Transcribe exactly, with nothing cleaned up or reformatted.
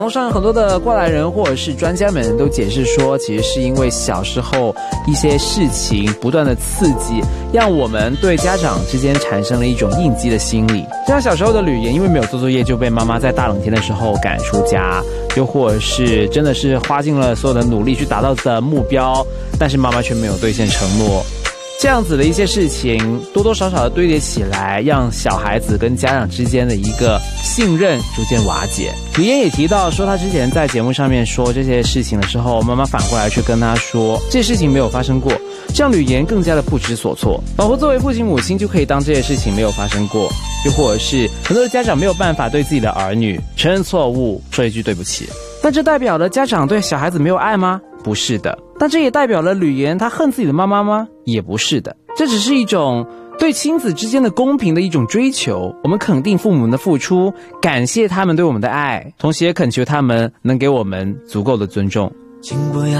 网上很多的过来人或者是专家们都解释说，其实是因为小时候一些事情不断的刺激，让我们对家长之间产生了一种应激的心理。就像小时候的吕岩，因为没有做作业就被妈妈在大冷天的时候赶出家，又或者是真的是花尽了所有的努力去达到的目标，但是妈妈却没有兑现承诺。这样子的一些事情多多少少的堆叠起来，让小孩子跟家长之间的一个信任逐渐瓦解。吕岩也提到说，他之前在节目上面说这些事情的时候，妈妈反过来却跟他说这些事情没有发生过，这样吕岩更加的不知所措，仿佛作为父亲母亲就可以当这些事情没有发生过。又或者是很多的家长没有办法对自己的儿女承认错误，说一句对不起，但这代表了家长对小孩子没有爱吗？不是的。但这也代表了吕岩他恨自己的妈妈吗？也不是的。这只是一种对亲子之间的公平的一种追求，我们肯定父母的付出，感谢他们对我们的爱，同时也恳求他们能给我们足够的尊重。 经过